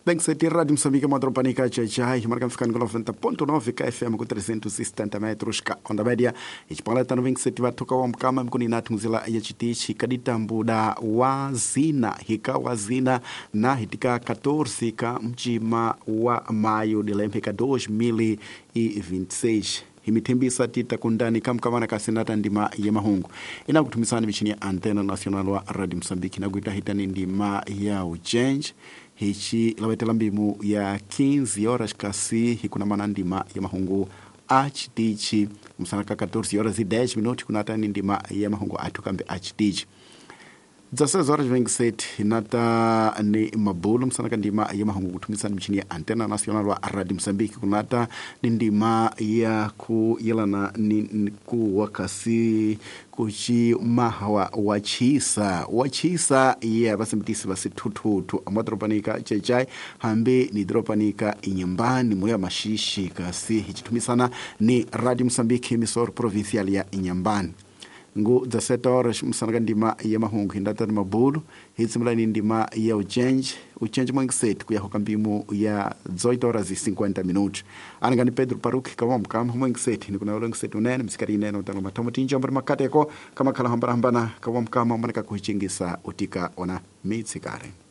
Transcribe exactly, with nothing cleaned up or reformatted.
Sete Rádio Moçambique, Madropanica, Chai, marcam ficando com noventa ponto nove K F M com trezentos e setenta metros, ka onda média. E paleta no vinte e sete vai tocar o mkama mkuninati muzila ya chitichi kaditambu da wazina, hika wazina na hitika quatorze ka mjima wa maio de lempeka dois mil e vinte e seis. Himitembisa tita kundani kam kamana kasenata ndima ya mahungu. Ina kutumisani michini ya Antena Nacional wa Radio Moçambique na kuita hitani ndima ya uchange. Hichi lawetela mbimu ya quinze horas kasi hikuna manandima ya mahungu achitichi msanaka quatorze horas e dez minutos kunata ndima ya mahungu atukambe achitichi dezesseis horas vinte e sete nata ni mabulu msanaka ndima ya mahungu kutumisa mchini ya Antena Nacional wa Radio Moçambique kunata ndima ya kuyelana ni ku wakasi kuchi mahawa wachisa wachisa ya basimtisi basi tututu amadropanika chechai hambe ni dropanika inyambani muya mashishi kasi hichitumisana ni Radio Moçambique emisor provincial ya inyambani ngu dezessete horas msanaka ndima ya mahungu hindata ni mabulu hitsimula ni ndima ya uchange uchange mwengi sete kuya hokambimu ya dezoito horas e cinquenta minutos anangani Pedro Paruki kama mkama mwengi sete ni kuna ulengi sete unene msikari nene utanga matomo tinja mbari makate ko kama kala hambara hambana kama mkama mwanika kuhichingisa utika ona mitsikare.